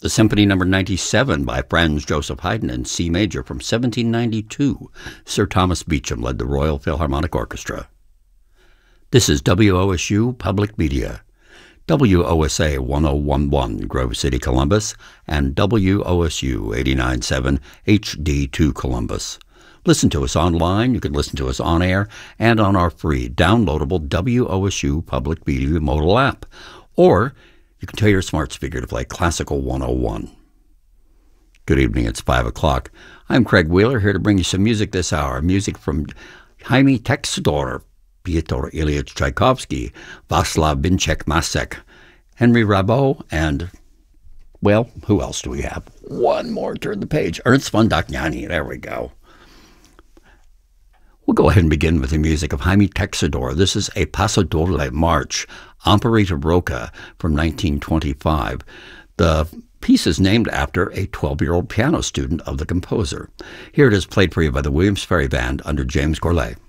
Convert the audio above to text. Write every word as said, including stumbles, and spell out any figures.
the Symphony Number ninety-seven by Franz Joseph Haydn in C major from seventeen ninety-two. Sir Thomas Beecham led the Royal Philharmonic Orchestra. This is W O S U Public Media. W O S A one oh one point one Grove City, Columbus, and W O S U eighty-nine point seven H D two Columbus. Listen to us online. You can listen to us on air and on our free downloadable W O S U Public Media mobile app. Or you can tell your smart speaker to play Classical one oh one. Good evening. It's five o'clock. I'm Craig Wheeler, here to bring you some music this hour. Music from Jaime Textor, Pyotr Ilyich Tchaikovsky, Václav Binček-Masek, Henry Rabeau, and, well, who else do we have? One more, turn the page. Ernst von Dachniani. There we go. We'll go ahead and begin with the music of Jaime Textor. This is a Paso Doble March, Operetta Roca from nineteen twenty-five. The piece is named after a twelve-year-old piano student of the composer. Here it is played for you by the Williams Ferry Band under James Gourlay.